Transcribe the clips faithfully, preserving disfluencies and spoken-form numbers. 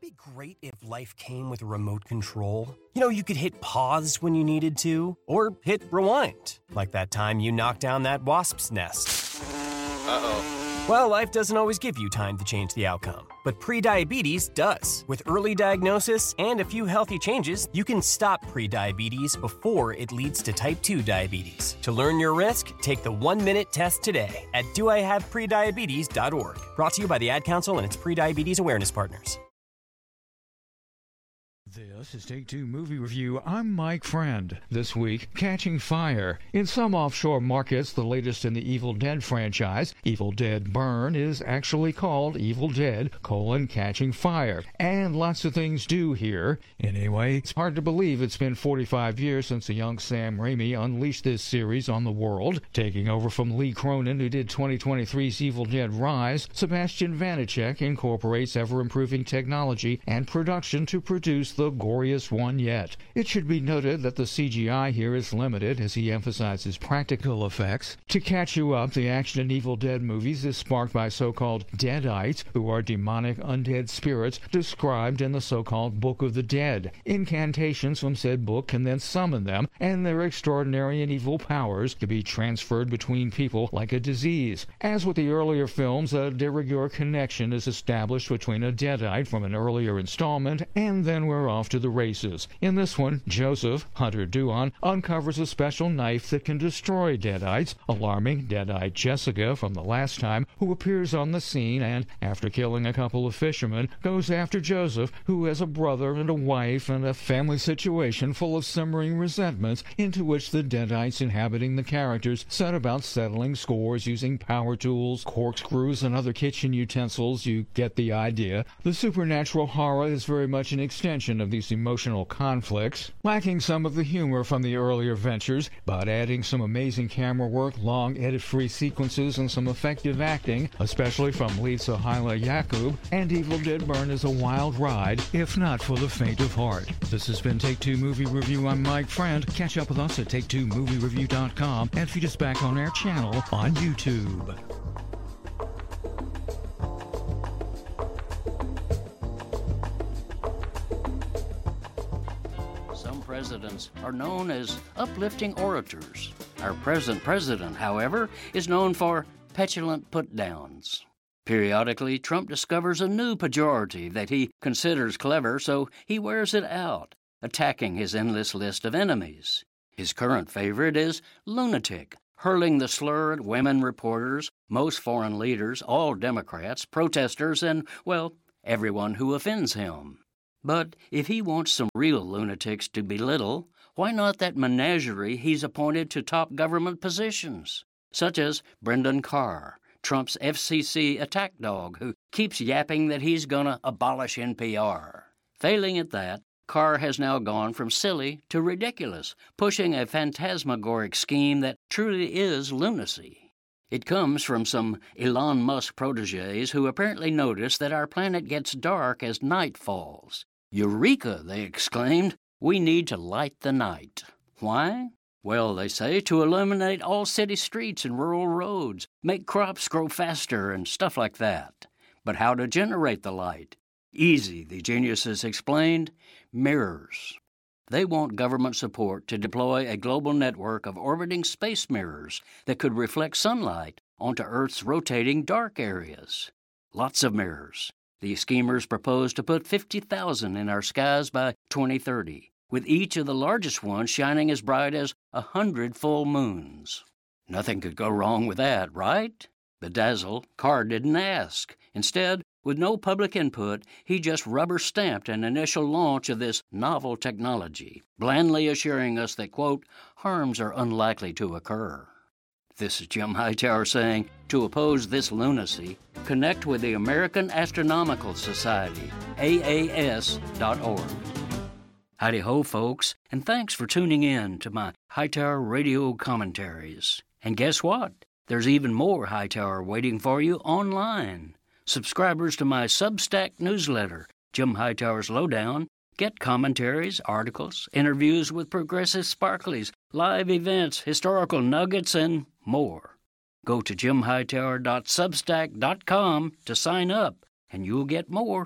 it be great if life came with a remote control? You know, you could hit pause when you needed to, or hit rewind, like that time you knocked down that wasp's nest. Uh-oh. Well, life doesn't always give you time to change the outcome, but prediabetes does. With early diagnosis and a few healthy changes, you can stop prediabetes before it leads to type two diabetes. To learn your risk, take the one-minute test today at do I have prediabetes dot org. Brought to you by the Ad Council and its prediabetes awareness partners. This is Take Two Movie Review. I'm Mike Friend. This week, Catching Fire. In some offshore markets, the latest in the Evil Dead franchise, Evil Dead Burn, is actually called Evil Dead, colon, Catching Fire. And lots of things do here. Anyway, it's hard to believe it's been forty-five years since the young Sam Raimi unleashed this series on the world. Taking over from Lee Cronin, who did twenty twenty-three's Evil Dead Rise, Sebastian Vanacek incorporates ever-improving technology and production to produce the goriest one yet. It should be noted that the C G I here is limited as he emphasizes practical effects. To catch you up, the action in Evil Dead movies is sparked by so-called Deadites, who are demonic undead spirits described in the so-called Book of the Dead. Incantations from said book can then summon them, and their extraordinary and evil powers can be transferred between people like a disease. As with the earlier films, a de rigueur connection is established between a Deadite from an earlier installment, and then we're off to the races. In this one, Joseph, Hunter Duan, uncovers a special knife that can destroy Deadites, alarming Deadite Jessica from the last time, who appears on the scene and, after killing a couple of fishermen, goes after Joseph, who has a brother and a wife and a family situation full of simmering resentments into which the Deadites inhabiting the characters set about settling scores using power tools, corkscrews, and other kitchen utensils. You get the idea. The supernatural horror is very much an extension of these emotional conflicts, lacking some of the humor from the earlier ventures, but adding some amazing camera work, long edit-free sequences, and some effective acting, especially from Lisa Hyla Yakub, and Evil Dead Burn is a wild ride, if not for the faint of heart. This has been Take Two Movie Review. I'm Mike Friend. Catch up with us at take two movie review dot com and feed us back on our channel on YouTube. Presidents are known as uplifting orators. Our present president, however, is known for petulant put-downs. Periodically, Trump discovers a new pejorative that he considers clever, so he wears it out, attacking his endless list of enemies. His current favorite is lunatic, hurling the slur at women reporters, most foreign leaders, all Democrats, protesters, and, well, everyone who offends him. But if he wants some real lunatics to belittle, why not that menagerie he's appointed to top government positions, such as Brendan Carr, Trump's F C C attack dog, who keeps yapping that he's going to abolish N P R. Failing at that, Carr has now gone from silly to ridiculous, pushing a phantasmagoric scheme that truly is lunacy. It comes from some Elon Musk protégés who apparently notice that our planet gets dark as night falls. Eureka, they exclaimed. We need to light the night. Why? Well, they say to illuminate all city streets and rural roads, make crops grow faster and stuff like that. But how to generate the light? Easy, the geniuses explained. Mirrors. They want government support to deploy a global network of orbiting space mirrors that could reflect sunlight onto Earth's rotating dark areas. Lots of mirrors. The schemers propose to put fifty thousand in our skies by twenty thirty, with each of the largest ones shining as bright as a hundred full moons. Nothing could go wrong with that, right? Bedazzle, Carr didn't ask. Instead, with no public input, he just rubber-stamped an initial launch of this novel technology, blandly assuring us that, quote, harms are unlikely to occur. This is Jim Hightower saying, to oppose this lunacy, connect with the American Astronomical Society, A A S dot org. Howdy-ho, folks, and thanks for tuning in to my Hightower radio commentaries. And guess what? There's even more Hightower waiting for you online. Subscribers to my Substack newsletter, Jim Hightower's Lowdown, get commentaries, articles, interviews with progressive sparklies, live events, historical nuggets, and more. Go to jim hightower dot substack dot com to sign up, and you'll get more.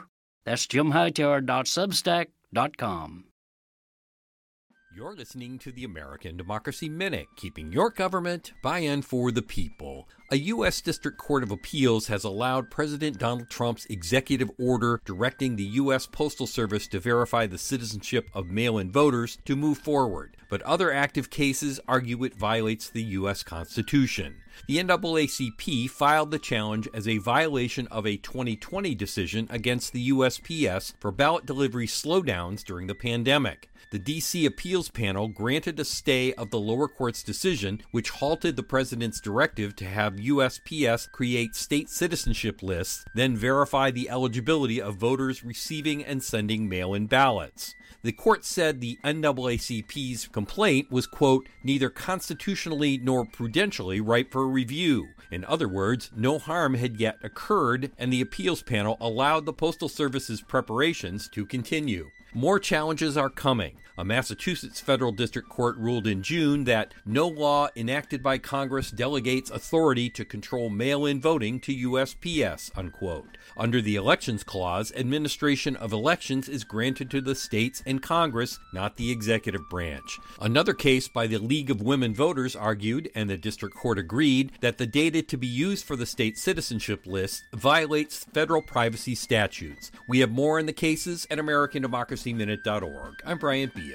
That's jim hightower dot substack dot com. You're listening to the American Democracy Minute, keeping your government by and for the people. A U S District Court of Appeals has allowed President Donald Trump's executive order directing the U S Postal Service to verify the citizenship of mail-in voters to move forward, but other active cases argue it violates the U S Constitution. The N double A C P filed the challenge as a violation of a twenty twenty decision against the U S P S for ballot delivery slowdowns during the pandemic. The D C Appeals Panel granted a stay of the lower court's decision, which halted the president's directive to have U S P S create state citizenship lists, then verify the eligibility of voters receiving and sending mail-in ballots. The court said the N double A C P's complaint was, quote, neither constitutionally nor prudentially ripe for review. In other words, no harm had yet occurred, and the appeals panel allowed the Postal Service's preparations to continue. More challenges are coming. A Massachusetts federal district court ruled in June that no law enacted by Congress delegates authority to control mail-in voting to U S P S, unquote. Under the Elections Clause, administration of elections is granted to the states and Congress, not the executive branch. Another case by the League of Women Voters argued, and the district court agreed, that the data to be used for the state citizenship list violates federal privacy statutes. We have more in the cases at American Democracy Minute dot org. I'm Brian Beal.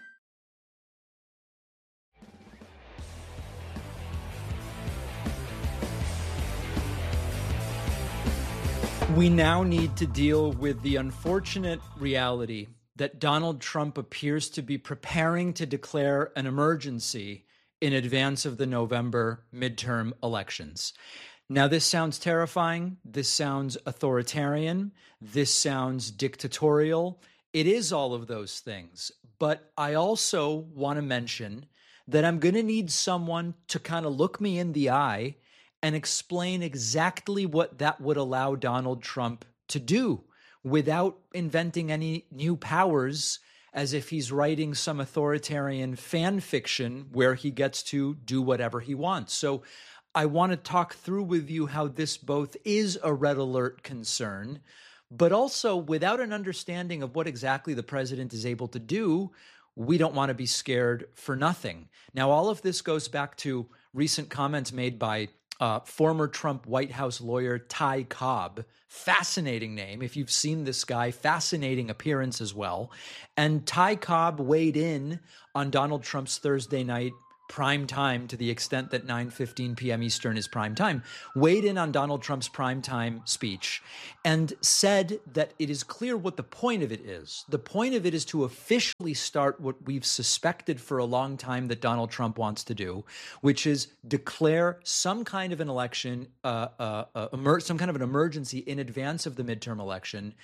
We now need to deal with the unfortunate reality that Donald Trump appears to be preparing to declare an emergency in advance of the November midterm elections. Now, this sounds terrifying. This sounds authoritarian. This sounds dictatorial. It is all of those things. But I also want to mention that I'm going to need someone to kind of look me in the eye and explain exactly what that would allow Donald Trump to do without inventing any new powers, as if he's writing some authoritarian fan fiction where he gets to do whatever he wants. So I want to talk through with you how this both is a red alert concern, but also without an understanding of what exactly the president is able to do, we don't want to be scared for nothing. Now, all of this goes back to recent comments made by uh, former Trump White House lawyer Ty Cobb. Fascinating name. If you've seen this guy, fascinating appearance as well. And Ty Cobb weighed in on Donald Trump's Thursday night prime time, to the extent that nine fifteen p.m. Eastern is prime time, weighed in on Donald Trump's prime time speech and said that it is clear what the point of it is. The point of it is to officially start what we've suspected for a long time that Donald Trump wants to do, which is declare some kind of an election, uh, uh, uh, emer- some kind of an emergency in advance of the midterm election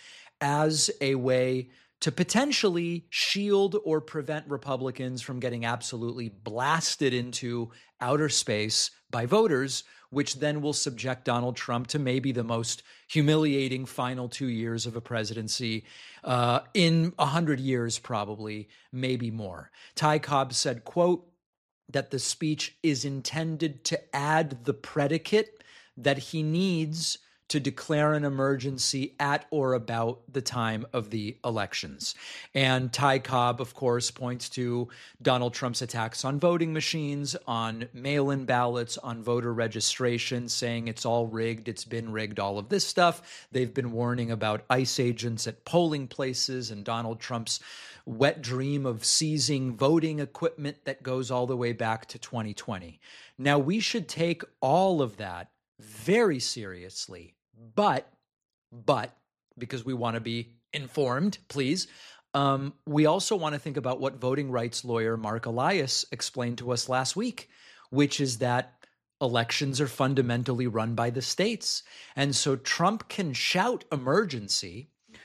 as a way to potentially shield or prevent Republicans from getting absolutely blasted into outer space by voters, which then will subject Donald Trump to maybe the most humiliating final two years of a presidency uh, in a hundred years, probably, maybe more. Ty Cobb said, quote, that the speech is intended to add the predicate that he needs to declare an emergency at or about the time of the elections. And Ty Cobb, of course, points to Donald Trump's attacks on voting machines, on mail-in ballots, on voter registration, saying it's all rigged, it's been rigged, all of this stuff. They've been warning about ICE agents at polling places and Donald Trump's wet dream of seizing voting equipment that goes all the way back to twenty twenty. Now, we should take all of that very seriously. But, but, because we want to be informed, please, um, we also want to think about what voting rights lawyer Mark Elias explained to us last week, which is that elections are fundamentally run by the states. And so Trump can shout emergency,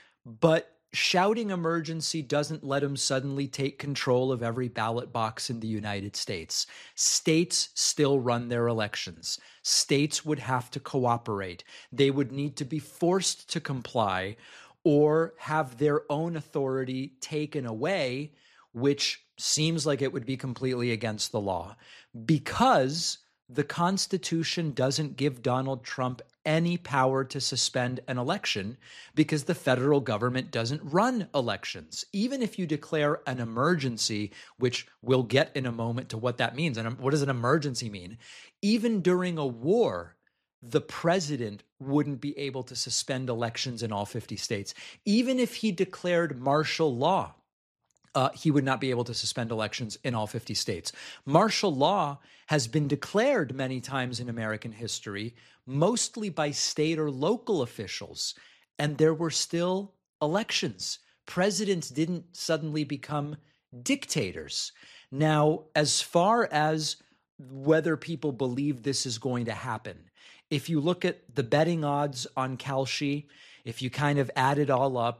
but shouting emergency doesn't let him suddenly take control of every ballot box in the United States. States still run their elections. States would have to cooperate. They would need to be forced to comply or have their own authority taken away, which seems like it would be completely against the law, because the Constitution doesn't give Donald Trump any power to suspend an election because the federal government doesn't run elections. Even if you declare an emergency, which we'll get in a moment to what that means, and what does an emergency mean? Even during a war, the president wouldn't be able to suspend elections in all fifty states. Even if he declared martial law, Uh, he would not be able to suspend elections in all fifty states. Martial law has been declared many times in American history, mostly by state or local officials, and there were still elections. Presidents didn't suddenly become dictators. Now, as far as whether people believe this is going to happen, if you look at the betting odds on Kalshi, if you kind of add it all up,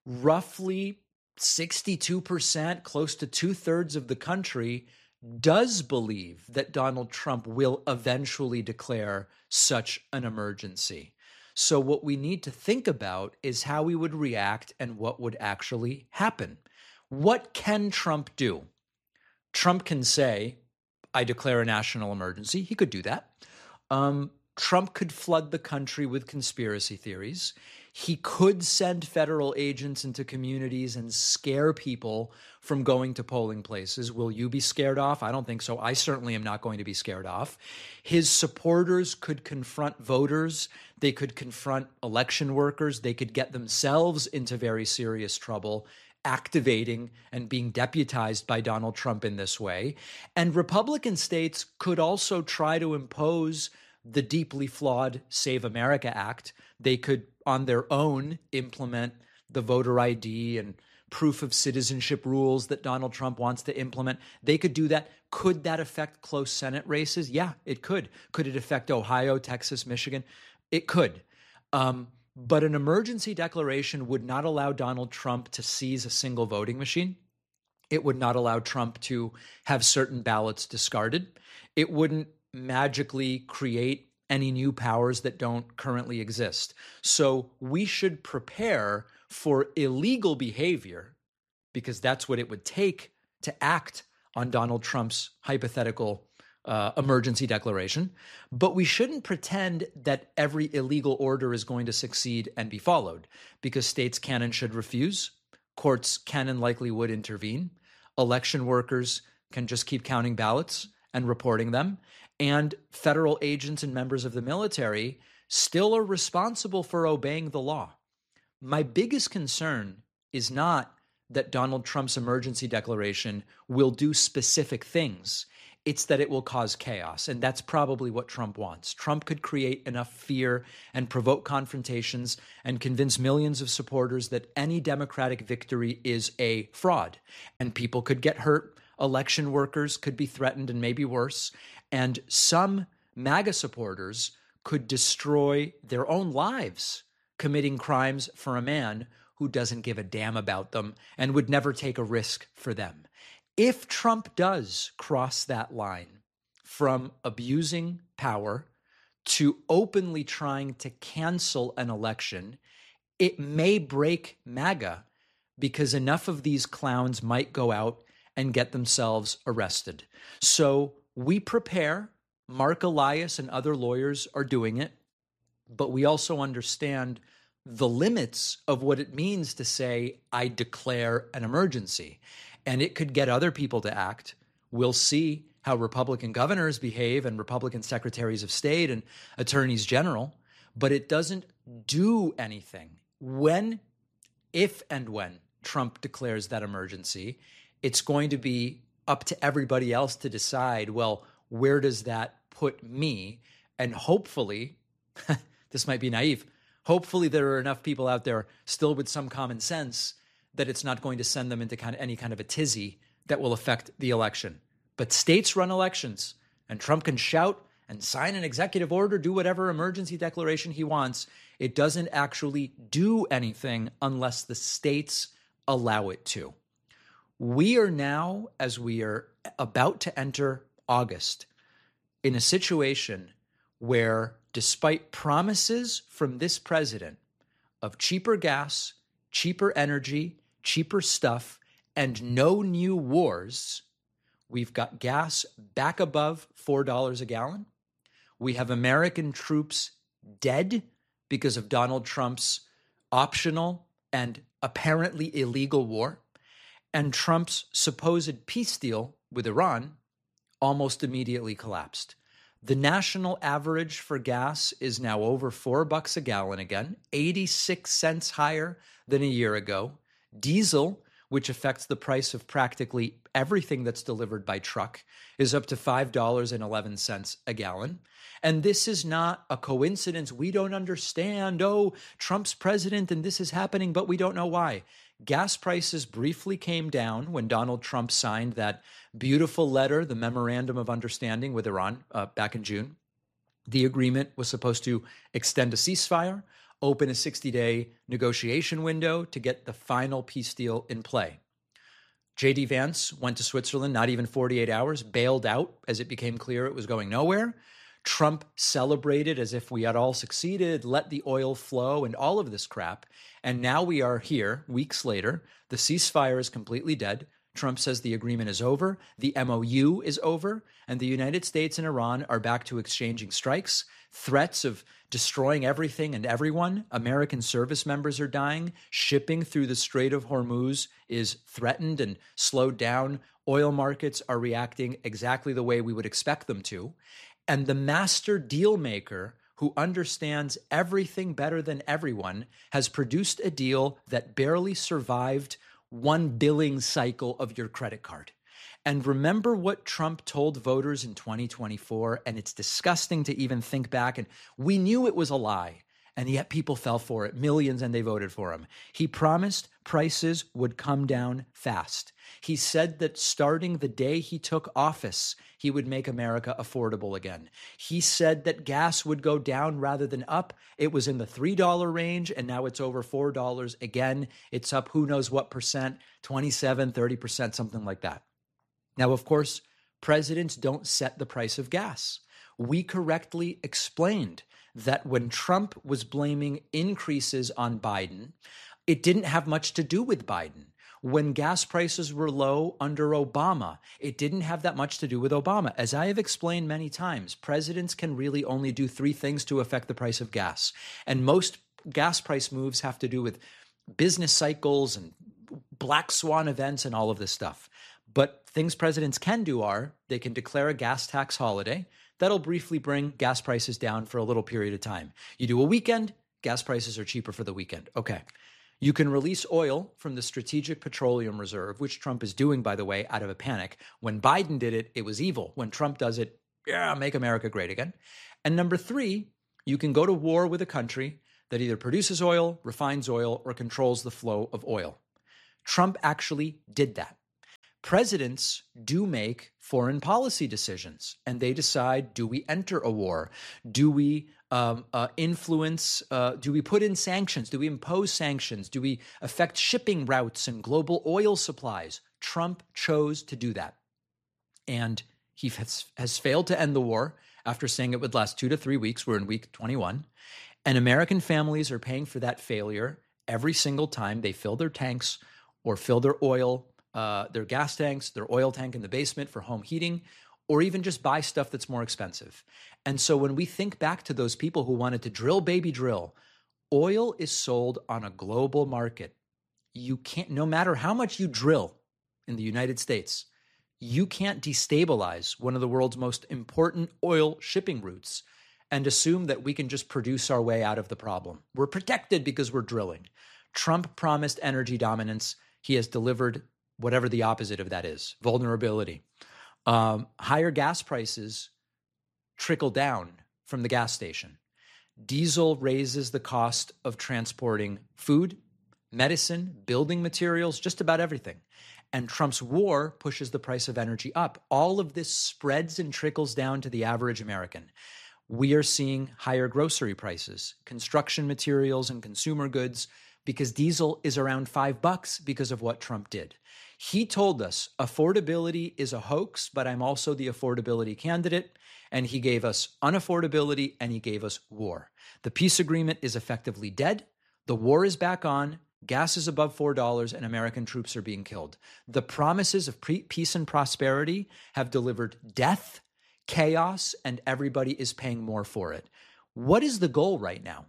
roughly sixty-two percent, close to two-thirds of the country, does believe that Donald Trump will eventually declare such an emergency. So what we need to think about is how we would react and what would actually happen. What can Trump do? Trump can say, I declare a national emergency. He could do that. Um, Trump could flood the country with conspiracy theories. He could send federal agents into communities and scare people from going to polling places. Will you be scared off? I don't think so. I certainly am not going to be scared off. His supporters could confront voters. They could confront election workers. They could get themselves into very serious trouble, activating and being deputized by Donald Trump in this way. And Republican states could also try to impose the deeply flawed Save America Act. They could, on their own, implement the voter I D and proof of citizenship rules that Donald Trump wants to implement. They could do that. Could that affect close Senate races? Yeah, it could. Could it affect Ohio, Texas, Michigan? It could. Um, but an emergency declaration would not allow Donald Trump to seize a single voting machine. It would not allow Trump to have certain ballots discarded. It wouldn't magically create any new powers that don't currently exist. So we should prepare for illegal behavior, because that's what it would take to act on Donald Trump's hypothetical uh, emergency declaration. But we shouldn't pretend that every illegal order is going to succeed and be followed, because states can and should refuse. Courts can and likely would intervene. Election workers can just keep counting ballots and reporting them. And federal agents and members of the military still are responsible for obeying the law. My biggest concern is not that Donald Trump's emergency declaration will do specific things. It's that it will cause chaos. And that's probably what Trump wants. Trump could create enough fear and provoke confrontations and convince millions of supporters that any Democratic victory is a fraud. And people could get hurt. Election workers could be threatened, and maybe worse. And some MAGA supporters could destroy their own lives committing crimes for a man who doesn't give a damn about them and would never take a risk for them. If Trump does cross that line from abusing power to openly trying to cancel an election, it may break MAGA, because enough of these clowns might go out and get themselves arrested. So we prepare. Mark Elias and other lawyers are doing it, but we also understand the limits of what it means to say, I declare an emergency. And it could get other people to act. We'll see how Republican governors behave and Republican secretaries of state and attorneys general, but it doesn't do anything. When, if and when Trump declares that emergency, it's going to be up to everybody else to decide, well, where does that put me? And hopefully, this might be naive, hopefully there are enough people out there still with some common sense that it's not going to send them into kind of any kind of a tizzy that will affect the election. But states run elections, and Trump can shout and sign an executive order, do whatever emergency declaration he wants. It doesn't actually do anything unless the states allow it to. We are now, as we are about to enter August, in a situation where, despite promises from this president of cheaper gas, cheaper energy, cheaper stuff, and no new wars, We've got gas back above four dollars a gallon. We have American troops dead because of Donald Trump's optional and apparently illegal war. And Trump's supposed peace deal with Iran almost immediately collapsed. The national average for gas is now over four bucks a gallon again, eighty-six cents higher than a year ago. Diesel, which affects the price of practically everything that's delivered by truck, is up to five dollars and eleven cents a gallon. And this is not a coincidence. We don't understand. Oh, Trump's president and this is happening, but we don't know why. Gas prices briefly came down when Donald Trump signed that beautiful letter, the Memorandum of Understanding with Iran, uh, back in June. The agreement was supposed to extend a ceasefire, open a sixty-day negotiation window to get the final peace deal in play. J D Vance went to Switzerland, not even forty-eight hours, bailed out as it became clear it was going nowhere. Trump celebrated as if we had all succeeded, let the oil flow and all of this crap. And now we are here weeks later. The ceasefire is completely dead. Trump says the agreement is over. The M O U is over. And the United States and Iran are back to exchanging strikes, threats of destroying everything and everyone. American service members are dying. Shipping through the Strait of Hormuz is threatened and slowed down. Oil markets are reacting exactly the way we would expect them to. And the master deal maker who understands everything better than everyone has produced a deal that barely survived one billing cycle of your credit card. And remember what Trump told voters in twenty twenty-four, and it's disgusting to even think back, and we knew it was a lie, and yet people fell for it, millions, and they voted for him. He promised prices would come down fast. He said that starting the day he took office, he would make America affordable again. He said that gas would go down rather than up. It was in the three dollars range, and now it's over four dollars again. It's up who knows what percent, twenty-seven, thirty percent, something like that. Now, of course, presidents don't set the price of gas. We correctly explained that when Trump was blaming increases on Biden, it didn't have much to do with Biden. When gas prices were low under Obama, it didn't have that much to do with Obama. As I have explained many times, presidents can really only do three things to affect the price of gas. And most gas price moves have to do with business cycles and black swan events and all of this stuff. But things presidents can do are they can declare a gas tax holiday. That'll briefly bring gas prices down for a little period of time. You do a weekend, gas prices are cheaper for the weekend. Okay. You can release oil from the Strategic Petroleum Reserve, which Trump is doing, by the way, out of a panic. When Biden did it, it was evil. When Trump does it, yeah, make America great again. And number three, you can go to war with a country that either produces oil, refines oil, or controls the flow of oil. Trump actually did that. Presidents do make foreign policy decisions, and they decide, do we enter a war? Do we um, uh, influence, uh, do we put in sanctions? Do we impose sanctions? Do we affect shipping routes and global oil supplies? Trump chose to do that. And he has, has failed to end the war after saying it would last two to three weeks. We're in week twenty-one. And American families are paying for that failure every single time they fill their tanks or fill their oil Uh, their gas tanks, their oil tank in the basement for home heating, or even just buy stuff that's more expensive. And so when we think back to those people who wanted to drill, baby, drill, oil is sold on a global market. You can't, no matter how much you drill in the United States, you can't destabilize one of the world's most important oil shipping routes and assume that we can just produce our way out of the problem. We're protected because we're drilling. Trump promised energy dominance. He has delivered whatever the opposite of that is, vulnerability. Um, higher gas prices trickle down from the gas station. Diesel raises the cost of transporting food, medicine, building materials, just about everything. And Trump's war pushes the price of energy up. All of this spreads and trickles down to the average American. We are seeing higher grocery prices, construction materials and consumer goods, because diesel is around five bucks because of what Trump did. He told us affordability is a hoax, but I'm also the affordability candidate. And he gave us unaffordability and he gave us war. The peace agreement is effectively dead. The war is back on. gas is above four dollars and American troops are being killed. The promises of pre- peace and prosperity have delivered death, chaos, and everybody is paying more for it. What is the goal right now?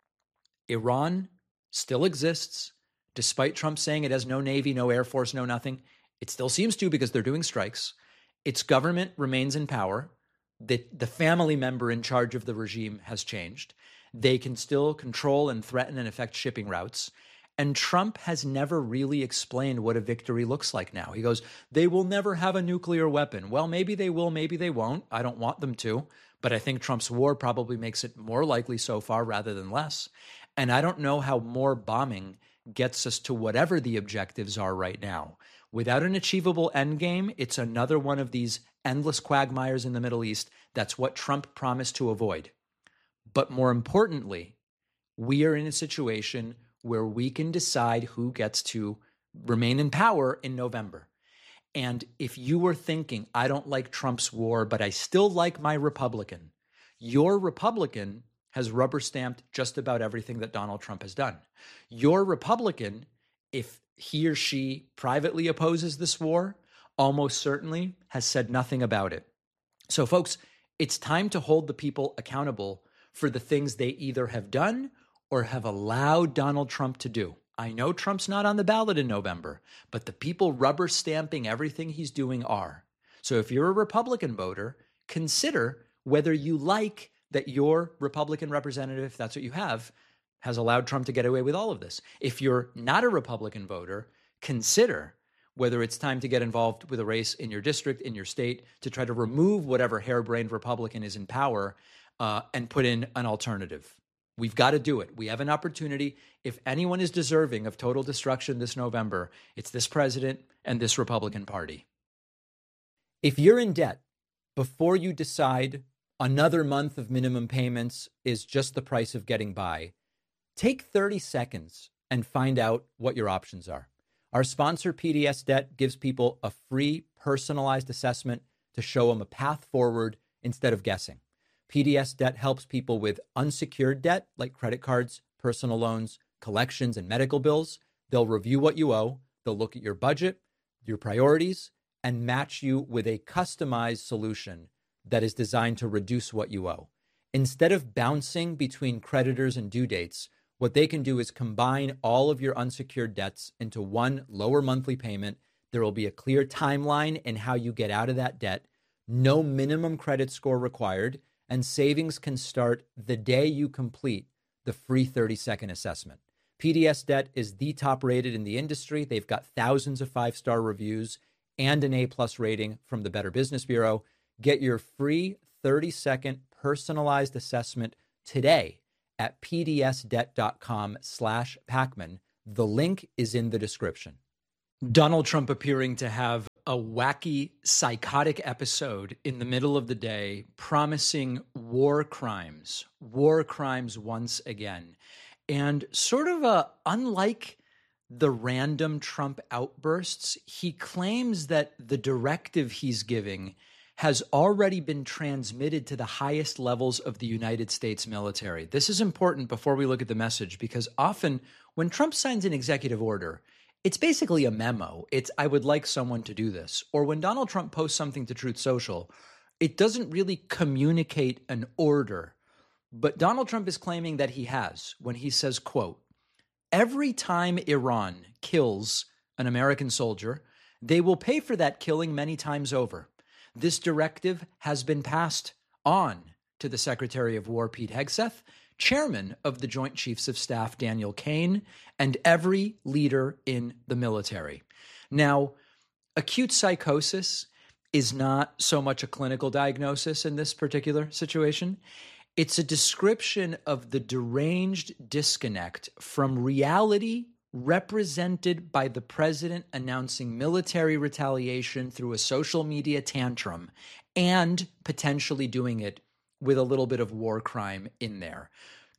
Iran still exists, despite Trump saying it has no navy, no air force, no nothing. It still seems to because they're doing strikes. Its government remains in power. The, the family member in charge of the regime has changed. They can still control and threaten and affect shipping routes. And Trump has never really explained what a victory looks like now. He goes, they will never have a nuclear weapon. Well, maybe they will, maybe they won't. I don't want them to. But I think Trump's war probably makes it more likely so far rather than less. And I don't know how more bombing gets us to whatever the objectives are right now. Without an achievable end game, it's another one of these endless quagmires in the Middle East. That's what Trump promised to avoid. But more importantly, we are in a situation where we can decide who gets to remain in power in November. And if you were thinking, I don't like Trump's war, but I still like my Republican, your Republican has rubber stamped just about everything that Donald Trump has done. Your Republican, if he or she privately opposes this war, almost certainly has said nothing about it. So folks, it's time to hold the people accountable for the things they either have done or have allowed Donald Trump to do. I know Trump's not on the ballot in November, but the people rubber stamping everything he's doing are. So if you're a Republican voter, consider whether you like that your Republican representative, if that's what you have, has allowed Trump to get away with all of this. If you're not a Republican voter, consider whether it's time to get involved with a race in your district, in your state, to try to remove whatever harebrained Republican is in power uh, and put in an alternative. We've got to do it. We have an opportunity. If anyone is deserving of total destruction this November, it's this president and this Republican Party. If you're in debt, before you decide another month of minimum payments is just the price of getting by, take thirty seconds and find out what your options are. Our sponsor, P D S Debt, gives people a free personalized assessment to show them a path forward instead of guessing. P D S Debt helps people with unsecured debt like credit cards, personal loans, collections, and medical bills. They'll review what you owe. They'll look at your budget, your priorities, and match you with a customized solution that is designed to reduce what you owe. Instead of bouncing between creditors and due dates, what they can do is combine all of your unsecured debts into one lower monthly payment. There will be a clear timeline in how you get out of that debt, no minimum credit score required, and savings can start the day you complete the free thirty-second assessment. P D S Debt is the top rated in the industry. They've got thousands of five-star reviews and an A-plus rating from the Better Business Bureau. Get your free thirty-second personalized assessment today at pdsdebt.com slash Pacman. The link is in the description. Donald Trump appearing to have a wacky, psychotic episode in the middle of the day, promising war crimes, war crimes once again. And sort of a, unlike the random Trump outbursts, he claims that the directive he's giving has already been transmitted to the highest levels of the United States military. This is important before we look at the message, because often when Trump signs an executive order, it's basically a memo. It's, I would like someone to do this. Or when Donald Trump posts something to Truth Social, it doesn't really communicate an order. But Donald Trump is claiming that he has when he says, quote, every time Iran kills an American soldier, they will pay for that killing many times over. This directive has been passed on to the Secretary of War, Pete Hegseth, Chairman of the Joint Chiefs of Staff, Daniel Kaine, and every leader in the military. Now, acute psychosis is not so much a clinical diagnosis in this particular situation. It's a description of the deranged disconnect from reality represented by the president announcing military retaliation through a social media tantrum and potentially doing it with a little bit of war crime in there.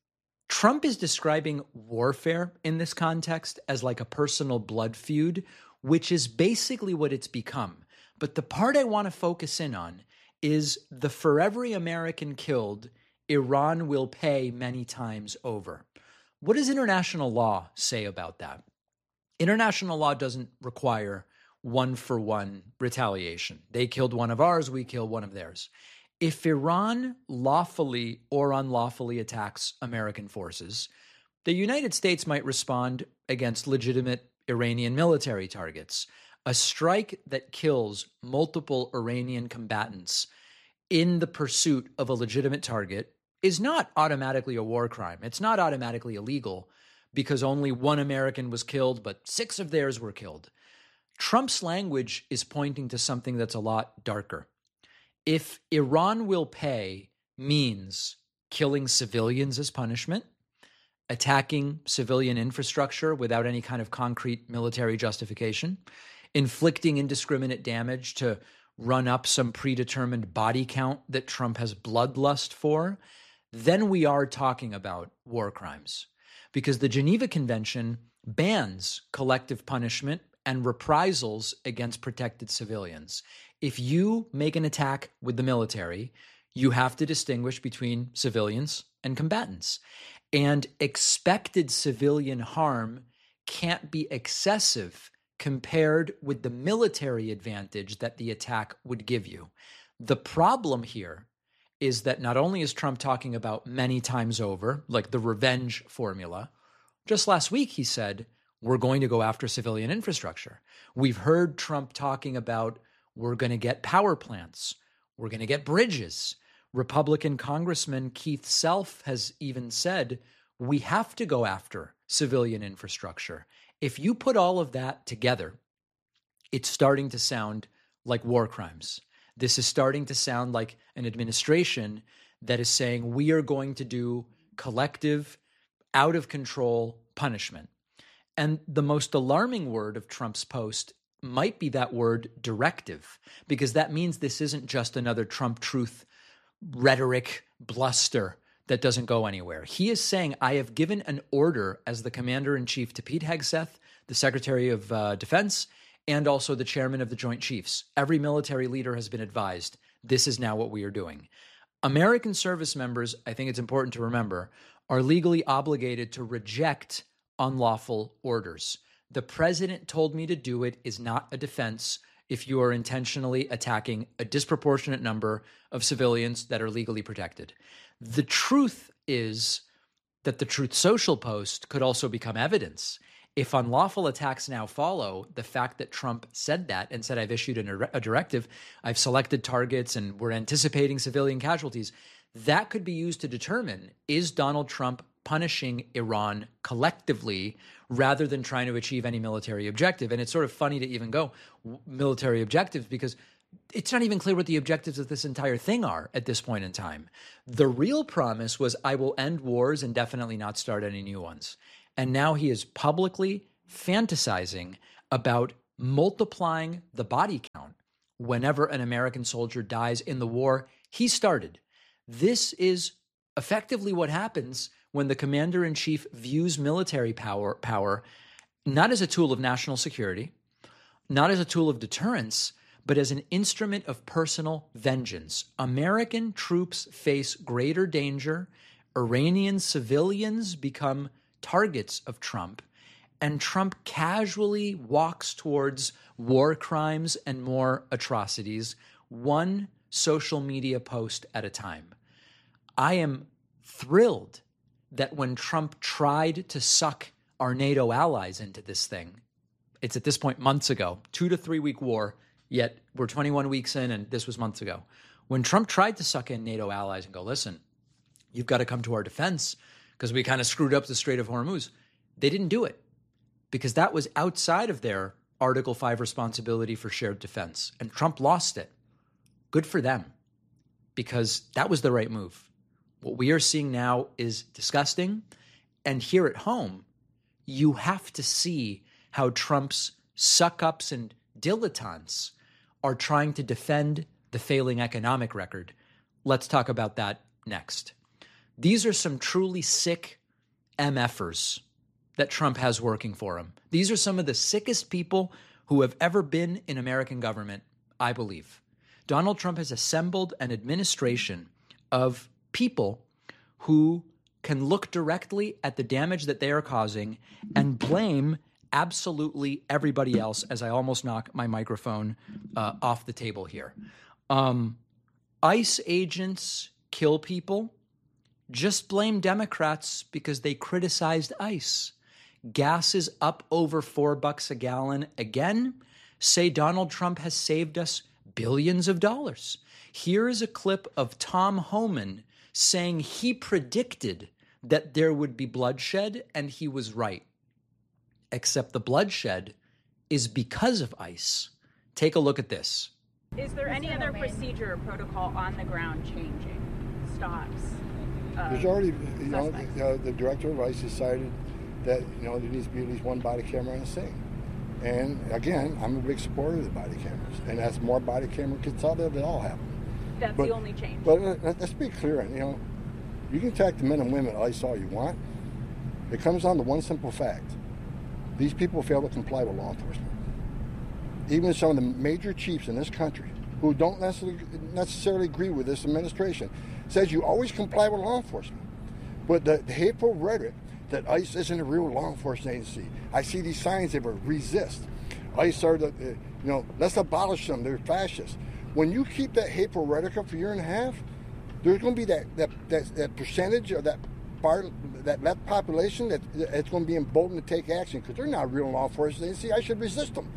Trump is describing warfare in this context as like a personal blood feud, which is basically what it's become. But the part I want to focus in on is the for every American killed, Iran will pay many times over. What does international law say about that? International law doesn't require one-for-one retaliation. They killed one of ours, we kill one of theirs. If Iran lawfully or unlawfully attacks American forces, the United States might respond against legitimate Iranian military targets. A strike that kills multiple Iranian combatants in the pursuit of a legitimate target is not automatically a war crime. It's not automatically illegal because only one American was killed, but six of theirs were killed. Trump's language is pointing to something that's a lot darker. If Iran will pay means killing civilians as punishment, attacking civilian infrastructure without any kind of concrete military justification, inflicting indiscriminate damage to run up some predetermined body count that Trump has bloodlust for, then we are talking about war crimes. Because the Geneva Convention bans collective punishment and reprisals against protected civilians. If you make an attack with the military, you have to distinguish between civilians and combatants. And expected civilian harm can't be excessive compared with the military advantage that the attack would give you. The problem here is that not only is Trump talking about many times over, like the revenge formula, just last week he said, we're going to go after civilian infrastructure. We've heard Trump talking about we're going to get power plants. We're going to get bridges. Republican Congressman Keith Self has even said we have to go after civilian infrastructure. If you put all of that together, it's starting to sound like war crimes. This is starting to sound like an administration that is saying we are going to do collective, out of control punishment. And the most alarming word of Trump's post might be that word directive, because that means this isn't just another Trump truth rhetoric bluster that doesn't go anywhere. He is saying, I have given an order as the commander-in-chief to Pete Hegseth, the Secretary of uh, Defense, and also the chairman of the Joint Chiefs. Every military leader has been advised, this is now what we are doing. American service members, I think it's important to remember, are legally obligated to reject unlawful orders. The president told me to do it is not a defense if you are intentionally attacking a disproportionate number of civilians that are legally protected. The truth is that the Truth Social post could also become evidence. If unlawful attacks now follow, the fact that Trump said that and said, I've issued a, a directive, I've selected targets, and we're anticipating civilian casualties, that could be used to determine, is Donald Trump punishing Iran collectively rather than trying to achieve any military objective? And it's sort of funny to even go military objectives because it's not even clear what the objectives of this entire thing are at this point in time. The real promise was, I will end wars and definitely not start any new ones. And now he is publicly fantasizing about multiplying the body count whenever an American soldier dies in the war he started. This is effectively what happens when the commander-in-chief views military power, power not as a tool of national security, not as a tool of deterrence, but as an instrument of personal vengeance. American troops face greater danger. Iranian civilians become targets of Trump, and Trump casually walks towards war crimes and more atrocities, one social media post at a time. I am thrilled that when Trump tried to suck our NATO allies into this thing, it's at this point months ago, two to three week war, yet we're twenty-one weeks in and this was months ago. When Trump tried to suck in NATO allies and go, listen, you've got to come to our defense because we kind of screwed up the Strait of Hormuz, they didn't do it because that was outside of their Article five responsibility for shared defense. And Trump lost it. Good for them, because that was the right move. What we are seeing now is disgusting. And here at home, you have to see how Trump's suck-ups and dilettantes are trying to defend the failing economic record. Let's talk about that next. These are some truly sick MFers that Trump has working for him. These are some of the sickest people who have ever been in American government, I believe. Donald Trump has assembled an administration of people who can look directly at the damage that they are causing and blame absolutely everybody else, as I almost knock my microphone uh, off the table here. Um, ICE agents kill people. Just blame Democrats because they criticized ICE. Gas is up over four bucks a gallon again. Say Donald Trump has saved us billions of dollars. Here is a clip of Tom Homan saying he predicted that there would be bloodshed, and he was right. Except the bloodshed is because of ICE. Take a look at this. Is there any other procedure or protocol on the ground changing? Stops? Uh, There's already, you know, the, uh, the director of ICE decided that, you know, there needs to be at least one body camera on the scene. And again, I'm a big supporter of the body cameras. And as more body camera gets out there, they all happen. That's but, the only change. But uh, let's be clear, you know, you can attack the men and women at ICE all you want. It comes down to one simple fact. These people fail to comply with law enforcement. Even some of the major chiefs in this country who don't necessarily, necessarily agree with this administration says you always comply with law enforcement. But the, the hateful rhetoric that ICE isn't a real law enforcement agency. I see these signs that were resist. ICE are the, uh, you know, let's abolish them. They're fascists. When you keep that hateful rhetoric up for a year and a half, there's going to be that that, that, that percentage of that part, that left population that it's going to be emboldened to take action because they're not real law enforcement agency. I should resist them.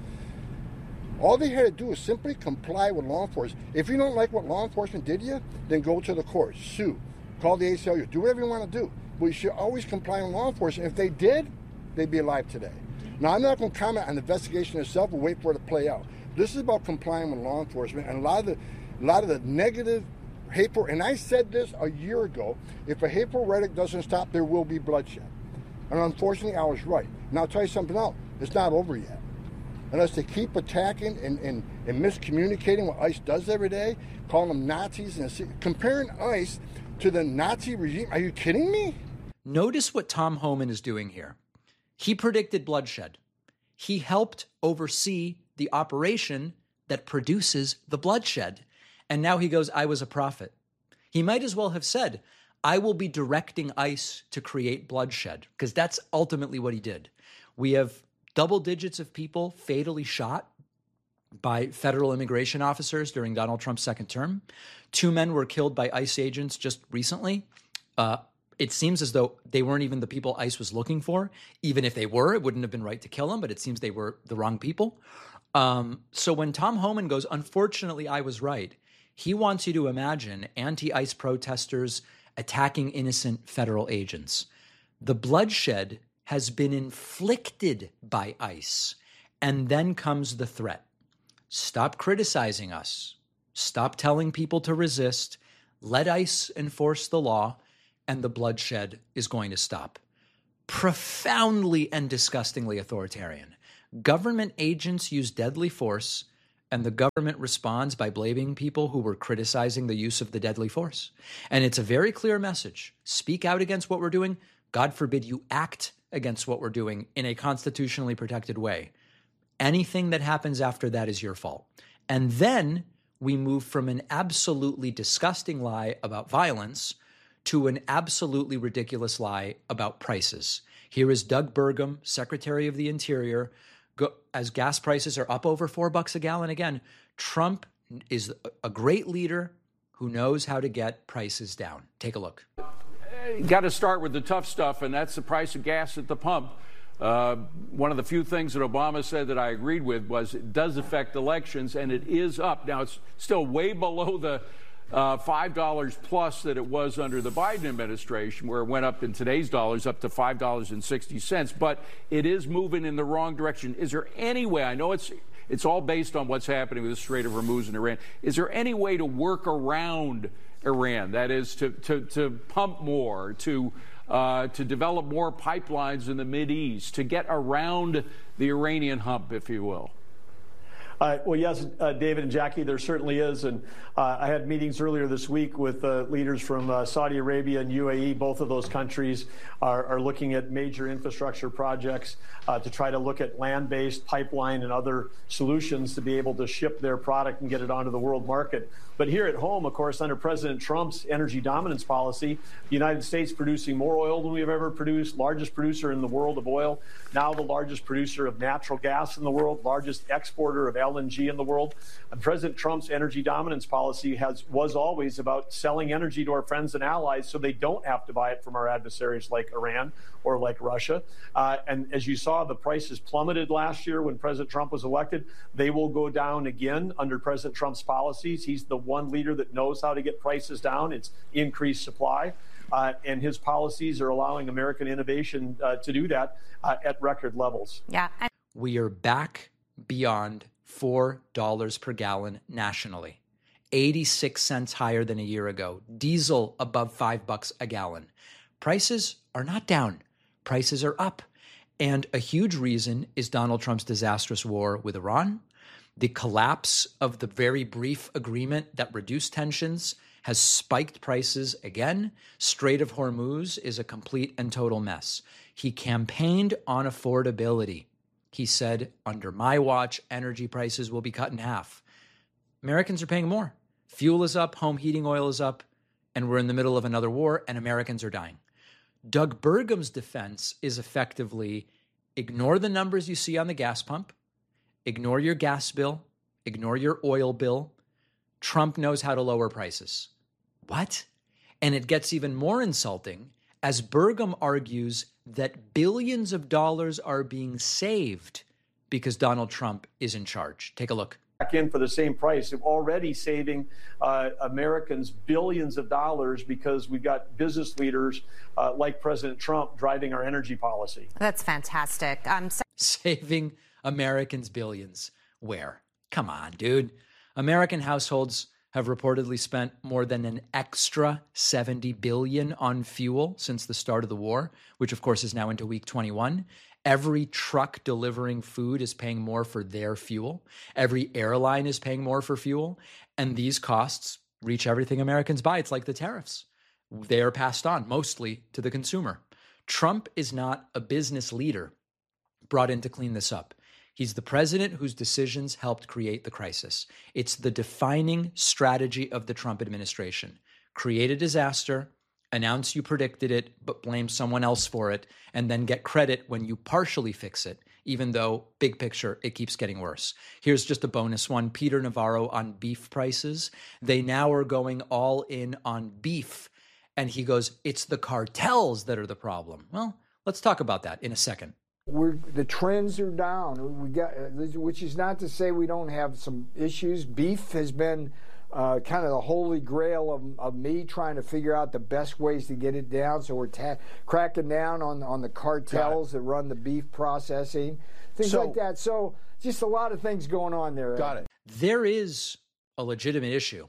All they had to do is simply comply with law enforcement. If you don't like what law enforcement did to you, then go to the courts, sue, call the A C L U, do whatever you want to do. But you should always comply with law enforcement. If they did, they'd be alive today. Now, I'm not going to comment on the investigation itself. We'll wait for it to play out. This is about complying with law enforcement, and a lot of the, a lot of the negative, hateful. And I said this a year ago: if a hateful rhetoric doesn't stop, there will be bloodshed. And unfortunately, I was right. And I'll tell you something else: it's not over yet. Unless they keep attacking and, and, and miscommunicating what ICE does every day, calling them Nazis and comparing ICE to the Nazi regime. Are you kidding me? Notice what Tom Homan is doing here. He predicted bloodshed. He helped oversee the operation that produces the bloodshed. And now he goes, I was a prophet. He might as well have said, I will be directing ICE to create bloodshed, because that's ultimately what he did. We have double digits of people fatally shot by federal immigration officers during Donald Trump's second term. Two men were killed by ICE agents just recently. Uh, it seems as though they weren't even the people ICE was looking for. Even if they were, it wouldn't have been right to kill them, but it seems they were the wrong people. Um, so when Tom Homan goes, unfortunately, I was right, he wants you to imagine anti-ICE protesters attacking innocent federal agents. The bloodshed has been inflicted by ICE. And then comes the threat. Stop criticizing us. Stop telling people to resist. Let ICE enforce the law, and the bloodshed is going to stop. Profoundly and disgustingly authoritarian. Government agents use deadly force, and the government responds by blaming people who were criticizing the use of the deadly force. And it's a very clear message. Speak out against what we're doing. God forbid you act against what we're doing in a constitutionally protected way. Anything that happens after that is your fault. And then we move from an absolutely disgusting lie about violence to an absolutely ridiculous lie about prices. Here is Doug Burgum, Secretary of the Interior. Go, as gas prices are up over four bucks a gallon again, Trump is a great leader who knows how to get prices down. Take a look. Got to start with the tough stuff, and that's the price of gas at the pump. Uh, one of the few things that Obama said that I agreed with was it does affect elections, and it is up. Now, it's still way below the uh, five dollars plus that it was under the Biden administration, where it went up in today's dollars up to five dollars and sixty cents. But it is moving in the wrong direction. Is there any way, I know it's it's all based on what's happening with the Strait of Hormuz and Iran, is there any way to work around Iran, that is to, to, to pump more, to uh, to develop more pipelines in the Mideast, to get around the Iranian hump, if you will? Uh, well, yes, uh, David and Jackie, there certainly is. And uh, I had meetings earlier this week with uh, leaders from uh, Saudi Arabia and U A E. Both of those countries are, are looking at major infrastructure projects uh, to try to look at land-based pipeline and other solutions to be able to ship their product and get it onto the world market. But here at home, of course, under President Trump's energy dominance policy, the United States producing more oil than we've ever produced, largest producer in the world of oil, now the largest producer of natural gas in the world, largest exporter of L N G in the world. And President Trump's energy dominance policy has was always about selling energy to our friends and allies so they don't have to buy it from our adversaries like Iran or like Russia. Uh, and as you saw, the prices plummeted last year when President Trump was elected. They will go down again under President Trump's policies. He's the one leader that knows how to get prices down. It's increased supply. Uh, and his policies are allowing American innovation uh, to do that uh, at record levels. Yeah. We are back beyond four dollars per gallon nationally, eighty-six cents higher than a year ago. Diesel above five bucks a gallon. Prices are not down. Prices are up. And a huge reason is Donald Trump's disastrous war with Iran. The collapse of the very brief agreement that reduced tensions has spiked prices again. Strait of Hormuz is a complete and total mess. He campaigned on affordability. He said, under my watch, energy prices will be cut in half. Americans are paying more. Fuel is up, home heating oil is up, and we're in the middle of another war, and Americans are dying. Doug Burgum's defense is effectively ignore the numbers you see on the gas pump, ignore your gas bill, ignore your oil bill. Trump knows how to lower prices. What? And it gets even more insulting as Burgum argues that billions of dollars are being saved because Donald Trump is in charge. Take a look. Back in for the same price. We're already saving uh, Americans billions of dollars because we've got business leaders uh, like President Trump driving our energy policy. That's fantastic. Um, so- Saving Americans billions. Where? Come on, dude. American households have reportedly spent more than an extra seventy billion dollars on fuel since the start of the war, which of course is now into week twenty-one. Every truck delivering food is paying more for their fuel. Every airline is paying more for fuel. And these costs reach everything Americans buy. It's like the tariffs. They are passed on mostly to the consumer. Trump is not a business leader brought in to clean this up. He's the president whose decisions helped create the crisis. It's the defining strategy of the Trump administration. Create a disaster, announce you predicted it, but blame someone else for it, and then get credit when you partially fix it, even though, big picture, it keeps getting worse. Here's just a bonus one. Peter Navarro on beef prices. They now are going all in on beef. And he goes, it's the cartels that are the problem. Well, let's talk about that in a second. We're, the trends are down. We got, which is not to say we don't have some issues. Beef has been uh, kind of the holy grail of, of me trying to figure out the best ways to get it down. So we're ta- cracking down on on the cartels that run the beef processing, things so, like that. So just a lot of things going on there. Got it. There is a legitimate issue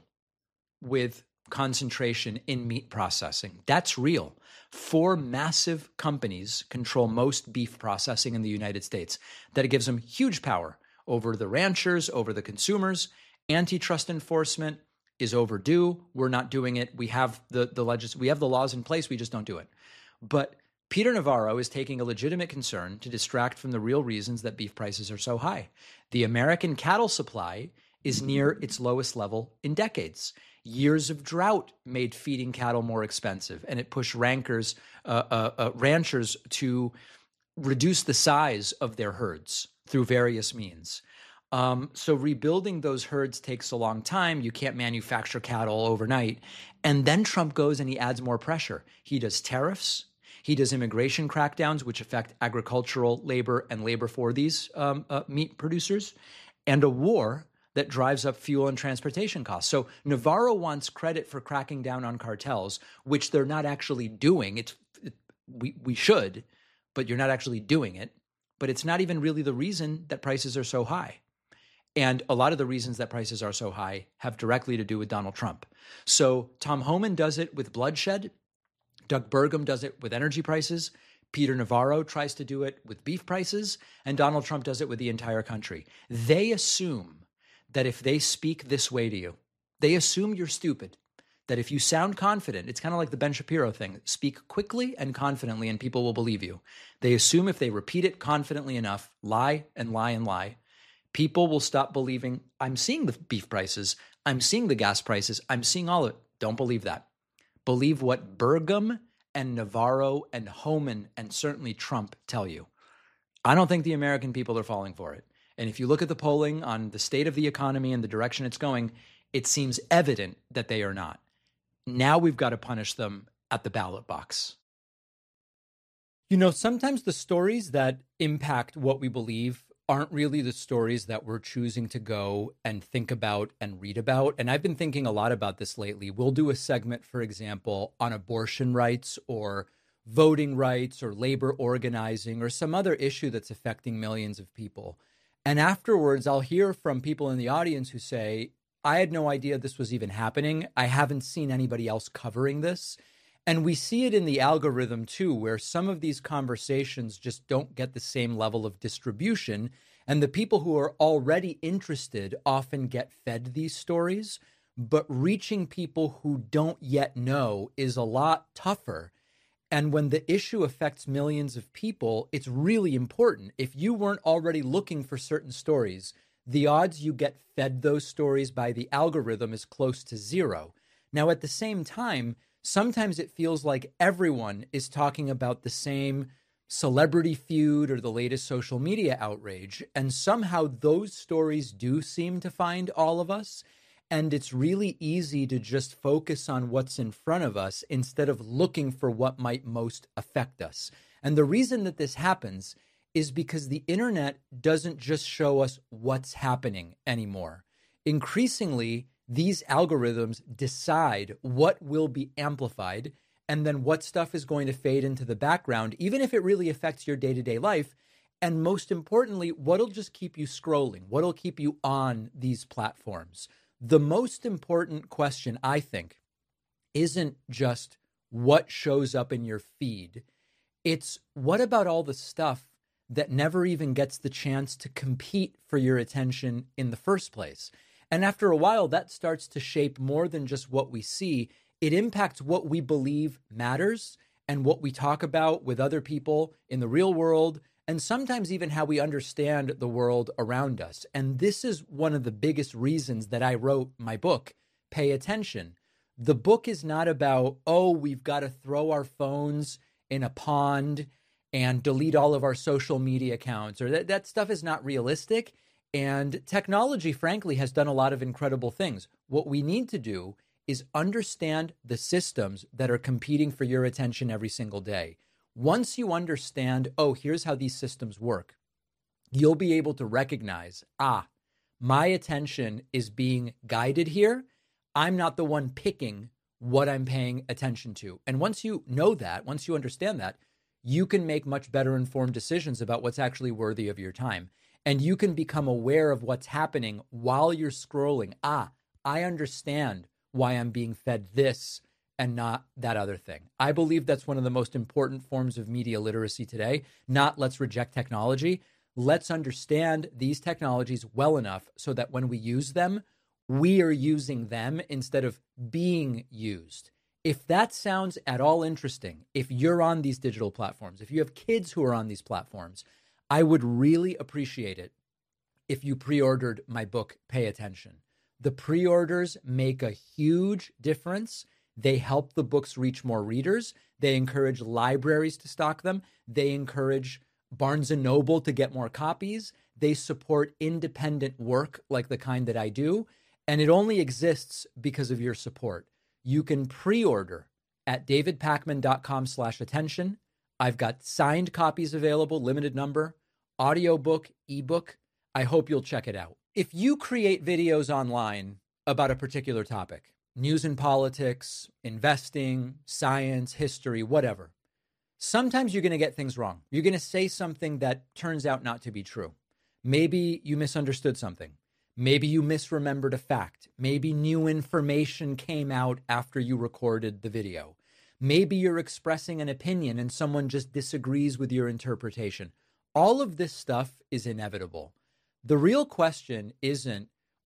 with concentration in meat processing. That's real. Four massive companies control most beef processing in the United States. That gives them huge power over the ranchers, over the consumers. Antitrust enforcement is overdue. We're not doing it. We have the the legis- we have the laws in place. We just don't do it. But Peter Navarro is taking a legitimate concern to distract from the real reasons that beef prices are so high. The American cattle supply is near its lowest level in decades. Years of drought made feeding cattle more expensive, and it pushed rankers, uh, uh, uh, ranchers to reduce the size of their herds through various means. Um, so rebuilding those herds takes a long time. You can't manufacture cattle overnight. And then Trump goes and he adds more pressure. He does tariffs. He does immigration crackdowns, which affect agricultural labor and labor for these um, uh, meat producers, and a war that drives up fuel and transportation costs. So Navarro wants credit for cracking down on cartels, which they're not actually doing. It's it, we we should, but you're not actually doing it. But it's not even really the reason that prices are so high. And a lot of the reasons that prices are so high have directly to do with Donald Trump. So Tom Homan does it with bloodshed. Doug Burgum does it with energy prices. Peter Navarro tries to do it with beef prices. And Donald Trump does it with the entire country. They assume that if they speak this way to you, they assume you're stupid. That if you sound confident, it's kind of like the Ben Shapiro thing. Speak quickly and confidently and people will believe you. They assume if they repeat it confidently enough, lie and lie and lie, people will stop believing, I'm seeing the beef prices, I'm seeing the gas prices, I'm seeing all of it. Don't believe that. Believe what Burgum and Navarro and Homan and certainly Trump tell you. I don't think the American people are falling for it. And if you look at the polling on the state of the economy and the direction it's going, it seems evident that they are not. Now we've got to punish them at the ballot box. You know, sometimes the stories that impact what we believe aren't really the stories that we're choosing to go and think about and read about. And I've been thinking a lot about this lately. We'll do a segment, for example, on abortion rights or voting rights or labor organizing or some other issue that's affecting millions of people. And afterwards, I'll hear from people in the audience who say, I had no idea this was even happening. I haven't seen anybody else covering this. And we see it in the algorithm too, where some of these conversations just don't get the same level of distribution. And the people who are already interested often get fed these stories. But reaching people who don't yet know is a lot tougher. And when the issue affects millions of people, it's really important. If you weren't already looking for certain stories, the odds you get fed those stories by the algorithm is close to zero. Now, at the same time, sometimes it feels like everyone is talking about the same celebrity feud or the latest social media outrage. And somehow those stories do seem to find all of us. And it's really easy to just focus on what's in front of us instead of looking for what might most affect us. And the reason that this happens is because the internet doesn't just show us what's happening anymore. Increasingly, these algorithms decide what will be amplified and then what stuff is going to fade into the background, even if it really affects your day-to-day life. And most importantly, what'll just keep you scrolling, what'll keep you on these platforms. The most important question, I think, isn't just what shows up in your feed. It's what about all the stuff that never even gets the chance to compete for your attention in the first place. And after a while, that starts to shape more than just what we see. It impacts what we believe matters and what we talk about with other people in the real world, and sometimes even how we understand the world around us. And this is one of the biggest reasons that I wrote my book, Pay Attention. The book is not about, oh, we've got to throw our phones in a pond and delete all of our social media accounts, or that, that stuff is not realistic. And technology, frankly, has done a lot of incredible things. What we need to do is understand the systems that are competing for your attention every single day. Once you understand, oh, here's how these systems work, you'll be able to recognize, ah, my attention is being guided here. I'm not the one picking what I'm paying attention to. And once you know that, once you understand that, you can make much better informed decisions about what's actually worthy of your time. And you can become aware of what's happening while you're scrolling. Ah, I understand why I'm being fed this and not that other thing. I believe that's one of the most important forms of media literacy today. Not let's reject technology. Let's understand these technologies well enough so that when we use them, we are using them instead of being used. If that sounds at all interesting, if you're on these digital platforms, if you have kids who are on these platforms, I would really appreciate it if you pre-ordered my book, Pay Attention. The pre-orders make a huge difference. They help the books reach more readers. They encourage libraries to stock them. They encourage Barnes and Noble to get more copies. They support independent work like the kind that I do. And it only exists because of your support. You can pre-order at davidpakman.com slash attention. I've got signed copies available, limited number, audiobook, ebook. I hope you'll check it out. If you create videos online about a particular topic, news and politics, investing, science, history, whatever, sometimes you're going to get things wrong. You're going to say something that turns out not to be true. Maybe you misunderstood something. Maybe you misremembered a fact. Maybe new information came out after you recorded the video. Maybe you're expressing an opinion and someone just disagrees with your interpretation. All of this stuff is inevitable. The real question isn't,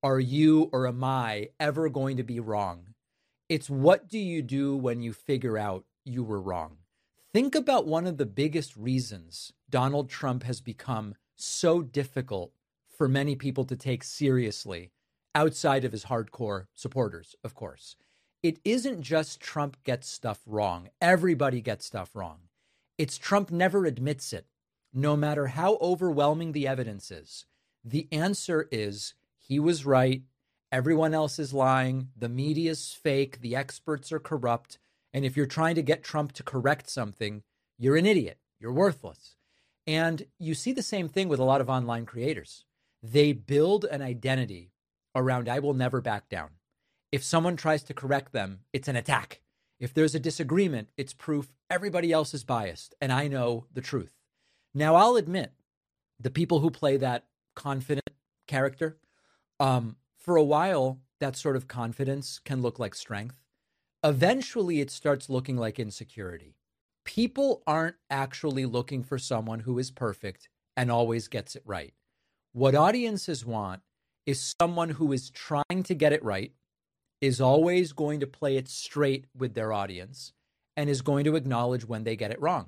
are you or am I ever going to be wrong? It's what do you do when you figure out you were wrong? Think about one of the biggest reasons Donald Trump has become so difficult for many people to take seriously, outside of his hardcore supporters, of course. It isn't just Trump gets stuff wrong. Everybody gets stuff wrong. It's Trump never admits it, no matter how overwhelming the evidence is. The answer is he was right. Everyone else is lying. The media's fake. The experts are corrupt. And if you're trying to get Trump to correct something, you're an idiot. You're worthless. And you see the same thing with a lot of online creators. They build an identity around, I will never back down. If someone tries to correct them, it's an attack. If there's a disagreement, it's proof everybody else is biased and I know the truth. Now, I'll admit, the people who play that confident character, um, for a while, that sort of confidence can look like strength. Eventually, it starts looking like insecurity. People aren't actually looking for someone who is perfect and always gets it right. What audiences want is someone who is trying to get it right, is always going to play it straight with their audience, and is going to acknowledge when they get it wrong.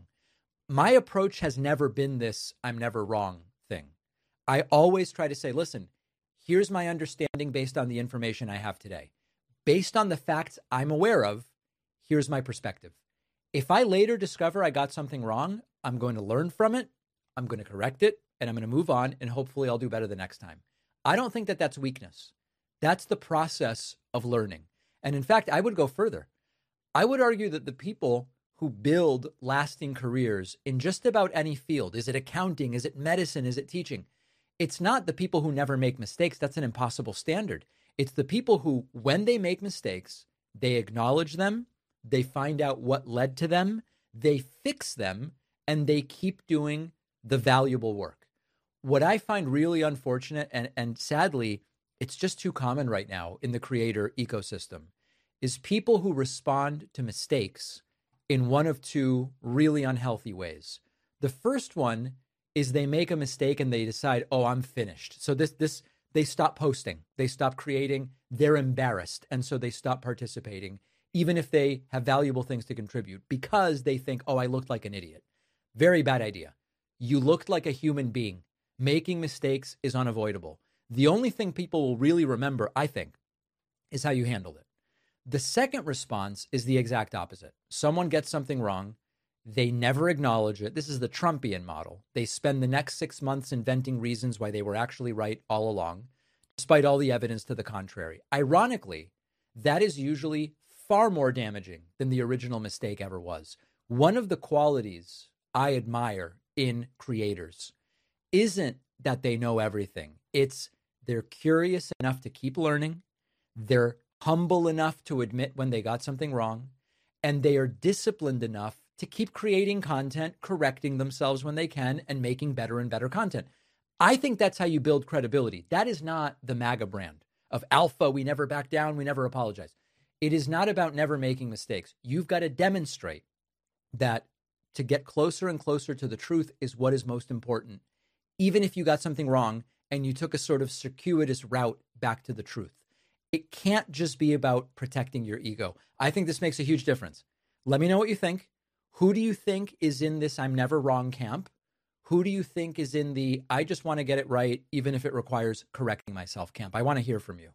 My approach has never been this I'm never wrong thing. I always try to say, listen, here's my understanding based on the information I have today. Based on the facts I'm aware of, here's my perspective. If I later discover I got something wrong, I'm going to learn from it, I'm going to correct it, and I'm going to move on, and hopefully I'll do better the next time. I don't think that that's weakness. That's the process of learning. And in fact, I would go further. I would argue that the people who build lasting careers in just about any field, is it accounting, is it medicine, is it teaching? It's not the people who never make mistakes. That's an impossible standard. It's the people who, when they make mistakes, they acknowledge them, they find out what led to them, they fix them, and they keep doing the valuable work. What I find really unfortunate, and, and sadly, it's just too common right now in the creator ecosystem, is people who respond to mistakes in one of two really unhealthy ways. The first one is they make a mistake and they decide, oh, I'm finished. So this, this, they stop posting, they stop creating, they're embarrassed. And so they stop participating, even if they have valuable things to contribute, because they think, oh, I looked like an idiot. Very bad idea. You looked like a human being. Making mistakes is unavoidable. The only thing people will really remember, I think, is how you handled it. The second response is the exact opposite. Someone gets something wrong. They never acknowledge it. This is the Trumpian model. They spend the next six months inventing reasons why they were actually right all along, despite all the evidence to the contrary. Ironically, that is usually far more damaging than the original mistake ever was. One of the qualities I admire in creators isn't that they know everything. It's they're curious enough to keep learning. They're humble enough to admit when they got something wrong. And they are disciplined enough to keep creating content, correcting themselves when they can, and making better and better content. I think that's how you build credibility. That is not the MAGA brand of alpha. We never back down. We never apologize. It is not about never making mistakes. You've got to demonstrate that to get closer and closer to the truth is what is most important, even if you got something wrong and you took a sort of circuitous route back to the truth. It can't just be about protecting your ego. I think this makes a huge difference. Let me know what you think. Who do you think is in this I'm never wrong camp? Who do you think is in the I just want to get it right, even if it requires correcting myself camp? I want to hear from you.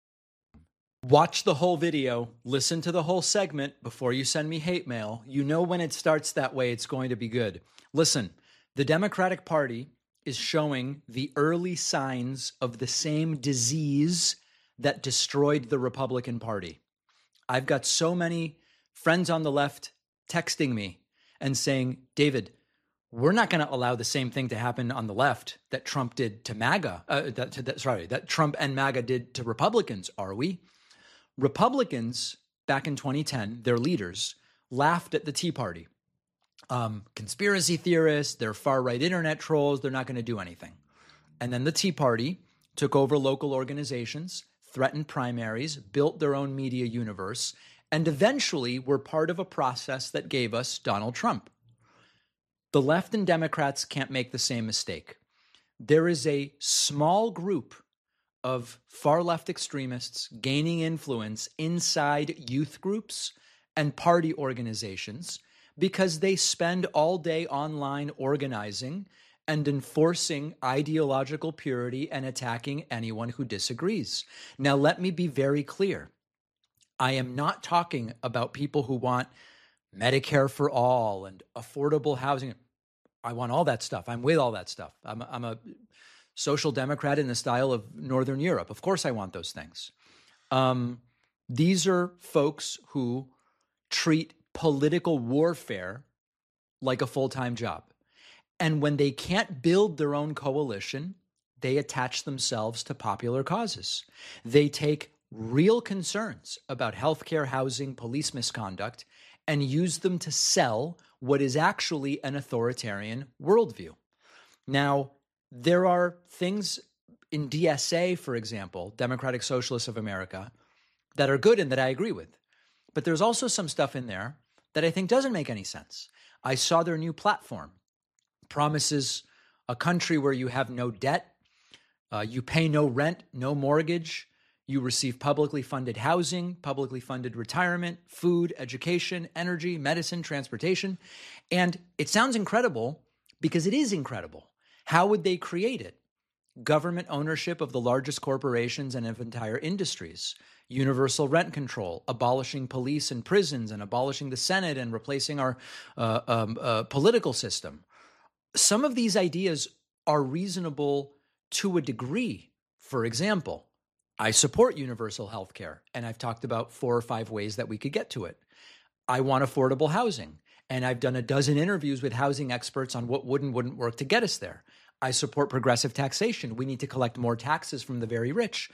Watch the whole video, listen to the whole segment before you send me hate mail. You know when it starts that way, it's going to be good. Listen, the Democratic Party is showing the early signs of the same disease that destroyed the Republican Party. I've got so many friends on the left texting me and saying, David, we're not going to allow the same thing to happen on the left that Trump did to MAGA, uh, that, to, that, sorry, that Trump and MAGA did to Republicans, are we? Republicans, back in twenty ten, their leaders laughed at the Tea Party. Um, conspiracy theorists, they're far-right internet trolls, they're not going to do anything. And then the Tea Party took over local organizations, threatened primaries, built their own media universe, and eventually were part of a process that gave us Donald Trump. The left and Democrats can't make the same mistake. There is a small group of far left extremists gaining influence inside youth groups and party organizations because they spend all day online organizing and enforcing ideological purity and attacking anyone who disagrees. Now, let me be very clear. I am not talking about people who want Medicare for all and affordable housing. I want all that stuff. I'm with all that stuff. I'm a, I'm a social democrat in the style of Northern Europe. Of course I want those things. Um, these are folks who treat political warfare like a full-time job. And when they can't build their own coalition, they attach themselves to popular causes. They take real concerns about healthcare, housing, police misconduct, and use them to sell what is actually an authoritarian worldview. Now, there are things in D S A, for example, Democratic Socialists of America, that are good and that I agree with. But there's also some stuff in there that I think doesn't make any sense. I saw their new platform. Promises a country where you have no debt, uh, you pay no rent, no mortgage, you receive publicly funded housing, publicly funded retirement, food, education, energy, medicine, transportation. And it sounds incredible because it is incredible. How would they create it? Government ownership of the largest corporations and of entire industries, universal rent control, abolishing police and prisons and abolishing the Senate and replacing our uh, um, uh, political system. Some of these ideas are reasonable to a degree. For example, I support universal health care, and I've talked about four or five ways that we could get to it. I want affordable housing, and I've done a dozen interviews with housing experts on what would and wouldn't work to get us there. I support progressive taxation. We need to collect more taxes from the very rich.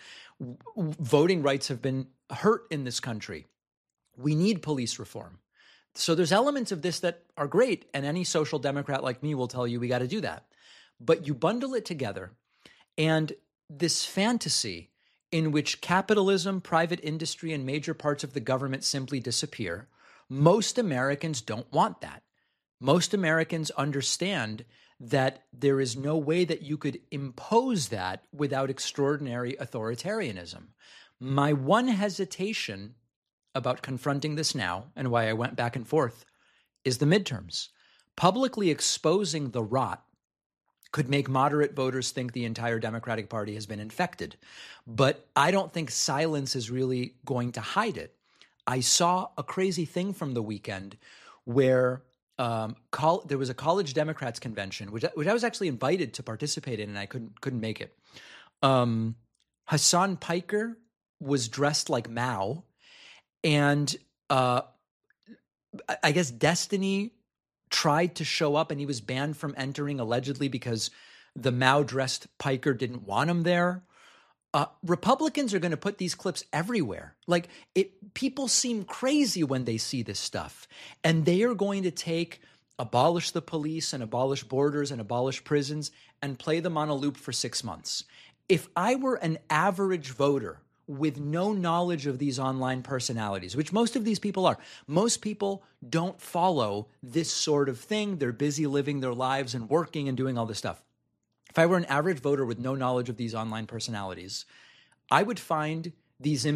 Voting rights have been hurt in this country. We need police reform. So there's elements of this that are great, and any social democrat like me will tell you we got to do that. But you bundle it together, and this fantasy in which capitalism, private industry, and major parts of the government simply disappear, most Americans don't want that. Most Americans understand that there is no way that you could impose that without extraordinary authoritarianism. My one hesitation about confronting this now, and why I went back and forth, is the midterms. Publicly exposing the rot could make moderate voters think the entire Democratic Party has been infected. But I don't think silence is really going to hide it. I saw a crazy thing from the weekend where um, col- there was a college Democrats convention, which, which I was actually invited to participate in, and I couldn't couldn't make it. Um, Hassan Piker was dressed like Mao, and uh, I guess Destiny tried to show up, and he was banned from entering allegedly because the Mao-dressed Piker didn't want him there. Uh, Republicans are going to put these clips everywhere. Like it, people seem crazy when they see this stuff, and they are going to take abolish the police and abolish borders and abolish prisons and play them on a loop for six months. If I were an average voter with no knowledge of these online personalities, which most of these people are, most people don't follow this sort of thing. They're busy living their lives and working and doing all this stuff. If I were an average voter with no knowledge of these online personalities, I would find these images